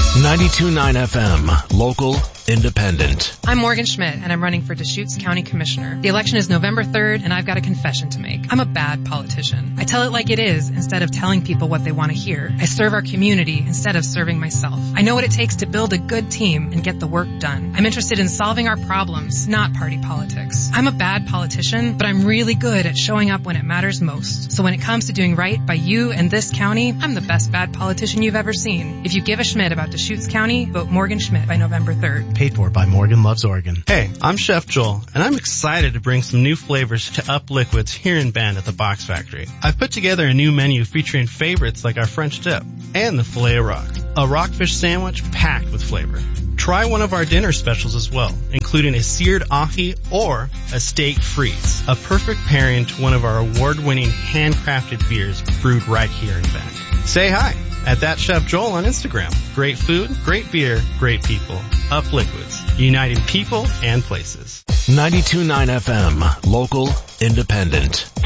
92.9 FM, local, independent. I'm Morgan Schmidt, and I'm running for Deschutes County Commissioner. The election is November 3rd, and I've got a confession to make. I'm a bad politician. I tell it like it is instead of telling people what they want to hear. I serve our community instead of serving myself. I know what it takes to build a good team and get the work done. I'm interested in solving our problems, not party politics. I'm a bad politician, but I'm really good at showing up when it matters most. So when it comes to doing right by you and this county, I'm the best bad politician you've ever seen. If you give a Schmidt about Deschutes County, vote Morgan Schmidt by November 3rd. Paid for by Morgan Loves Oregon. Hey, I'm Chef Joel, and I'm excited to bring some new flavors to Up Liquids here in Bend at the Box Factory. I've put together a new menu featuring favorites like our French dip and the filet of rock, a rockfish sandwich packed with flavor. Try one of our dinner specials as well, including a seared ahi or a steak frites, a perfect pairing to one of our award-winning handcrafted beers brewed right here in Bend. Say hi at that Chef Joel on Instagram. Great food, great beer, great people. Up Liquids, uniting people and places. 92.9 FM, local, independent.